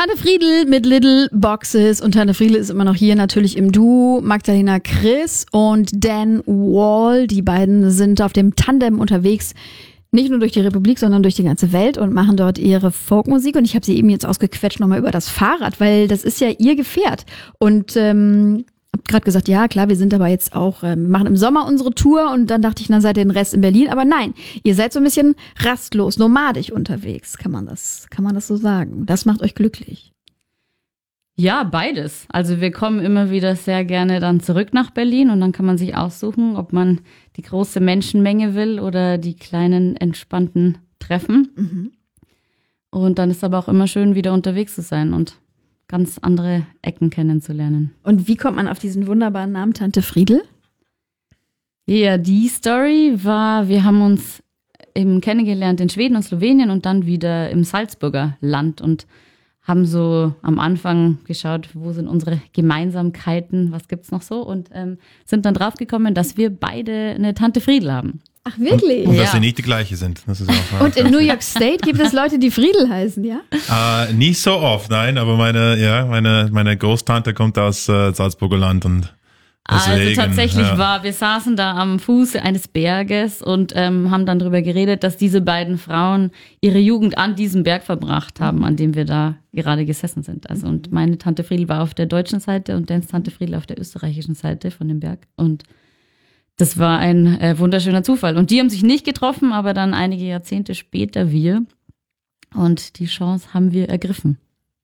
Tante Friedl mit Little Boxes und Tante Friedl ist immer noch hier, natürlich im Duo. Magdalena Chris und Dan Wall, die beiden sind auf dem Tandem unterwegs, nicht nur durch die Republik, sondern durch die ganze Welt und machen dort ihre Folkmusik. Und ich habe sie eben jetzt ausgequetscht nochmal über das Fahrrad, weil das ist ja ihr Gefährt. Und hab gerade gesagt, ja klar, wir sind aber jetzt auch, machen im Sommer unsere Tour und dann dachte ich, dann seid ihr den Rest in Berlin. Aber nein, ihr seid so ein bisschen rastlos, nomadisch unterwegs, kann man das so sagen. Das macht euch glücklich. Ja, beides. Also wir kommen immer wieder sehr gerne dann zurück nach Berlin und dann kann man sich aussuchen, ob man die große Menschenmenge will oder die kleinen, entspannten Treffen. Mhm. Und dann ist aber auch immer schön, wieder unterwegs zu sein und ganz andere Ecken kennenzulernen. Und wie kommt man auf diesen wunderbaren Namen Tante Friedl? Ja, die Story war, wir haben uns eben kennengelernt in Schweden und Slowenien und dann wieder im Salzburger Land und haben so am Anfang geschaut, wo sind unsere Gemeinsamkeiten, was gibt's noch so und sind dann draufgekommen, dass wir beide eine Tante Friedl haben. Ach, wirklich? Und dass sie nicht die gleiche sind. Das ist auch und in New York State gibt es Leute, die Friedl heißen, ja? Nicht so oft, nein, aber meine Großtante kommt aus Salzburger Land und deswegen, also tatsächlich wir saßen da am Fuße eines Berges und haben dann darüber geredet, dass diese beiden Frauen ihre Jugend an diesem Berg verbracht haben, an dem wir da gerade gesessen sind. Also und meine Tante Friedl war auf der deutschen Seite und Dans Tante Friedl auf der österreichischen Seite von dem Berg und das war ein wunderschöner Zufall. Und die haben sich nicht getroffen, aber dann einige Jahrzehnte später wir. Und die Chance haben wir ergriffen.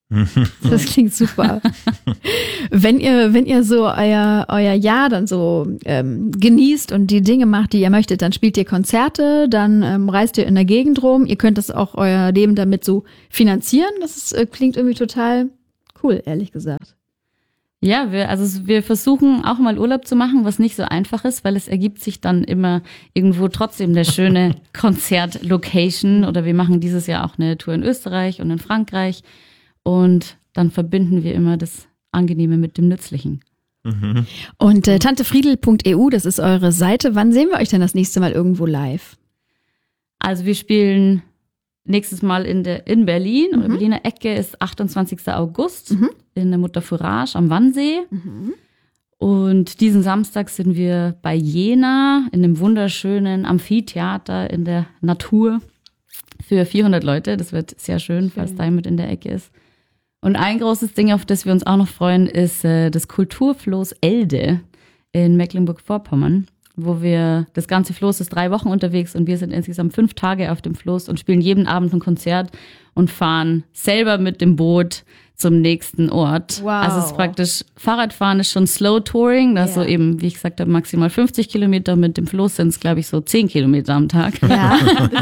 Das klingt super. Wenn ihr so euer Jahr dann so genießt und die Dinge macht, die ihr möchtet, dann spielt ihr Konzerte, dann reist ihr in der Gegend rum. Ihr könnt das auch euer Leben damit so finanzieren. Das klingt irgendwie total cool, ehrlich gesagt. Ja, wir versuchen auch mal Urlaub zu machen, was nicht so einfach ist, weil es ergibt sich dann immer irgendwo trotzdem eine schöne Konzertlocation oder wir machen dieses Jahr auch eine Tour in Österreich und in Frankreich und dann verbinden wir immer das Angenehme mit dem Nützlichen. Mhm. Und tantefriedl.eu, das ist eure Seite. Wann sehen wir euch denn das nächste Mal irgendwo live? Also wir spielen nächstes Mal in Berlin, oder Berliner Ecke ist 28. August in der Mutter Fourage am Wannsee. Mhm. Und diesen Samstag sind wir bei Jena in einem wunderschönen Amphitheater in der Natur für 400 Leute. Das wird sehr schön, falls da jemand in der Ecke ist. Und ein großes Ding, auf das wir uns auch noch freuen, ist das Kulturfloß Elde in Mecklenburg-Vorpommern, wo das ganze Floß ist 3 Wochen unterwegs und wir sind insgesamt 5 Tage auf dem Floß und spielen jeden Abend ein Konzert und fahren selber mit dem Boot zum nächsten Ort. Wow. Also es ist praktisch, Fahrradfahren ist schon Slow Touring, das so eben, wie ich gesagt habe, maximal 50 Kilometer, mit dem Floß sind es, glaube ich, so 10 Kilometer am Tag. Ja.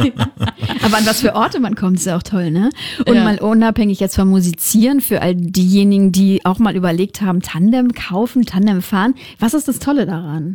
Aber an was für Orte man kommt, ist ja auch toll, ne? Und mal unabhängig jetzt vom Musizieren, für all diejenigen, die auch mal überlegt haben, Tandem kaufen, Tandem fahren, was ist das Tolle daran?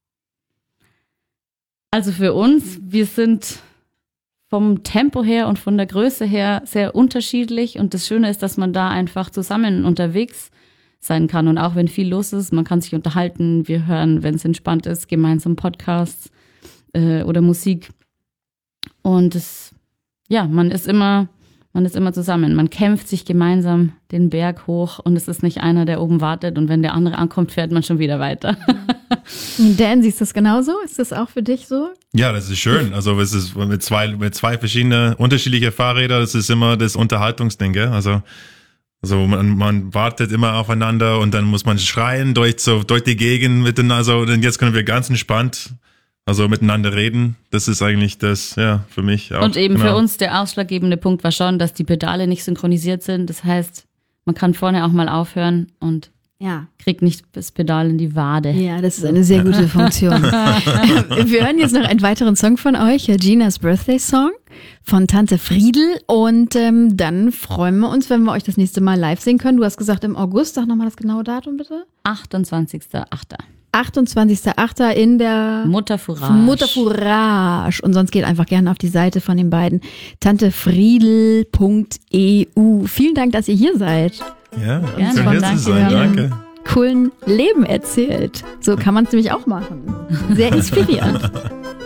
Also für uns, wir sind vom Tempo her und von der Größe her sehr unterschiedlich und das Schöne ist, dass man da einfach zusammen unterwegs sein kann und auch wenn viel los ist, man kann sich unterhalten, wir hören, wenn es entspannt ist, gemeinsam Podcasts oder Musik und man ist immer zusammen, man kämpft sich gemeinsam den Berg hoch und es ist nicht einer, der oben wartet und wenn der andere ankommt, fährt man schon wieder weiter. Dan, siehst du das genauso? Ist das auch für dich so? Ja, das ist schön. Also es ist mit zwei verschiedene unterschiedliche Fahrräder, das ist immer das Unterhaltungsding, gell? Also man wartet immer aufeinander und dann muss man schreien durch die Gegend miteinander. Also und jetzt können wir ganz entspannt miteinander reden. Das ist eigentlich das, für mich auch. Und eben für uns der ausschlaggebende Punkt war schon, dass die Pedale nicht synchronisiert sind. Das heißt, man kann vorne auch mal aufhören und kriegt nicht das Pedal in die Wade. Ja, das ist eine sehr gute Funktion. Wir hören jetzt noch einen weiteren Song von euch, Ginas Birthday Song von Tante Friedl. Und dann freuen wir uns, wenn wir euch das nächste Mal live sehen können. Du hast gesagt im August, sag nochmal das genaue Datum bitte. 28.8. 28.8. in der Mutter Fourage. Und sonst geht einfach gerne auf die Seite von den beiden, tantefriedl.eu. Vielen Dank, dass ihr hier seid. Ja, schön hier zu sein. Danke. Coolen Leben erzählt. So kann man es nämlich auch machen. Sehr inspirierend.